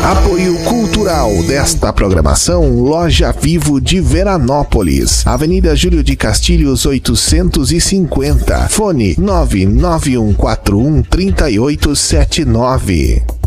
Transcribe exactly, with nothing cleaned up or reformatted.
Apoio cultural desta programação, Loja Vivo de Veranópolis, Avenida Júlio de Castilhos oitocentos e cinquenta, fone nove nove um quatro um três oito sete nove.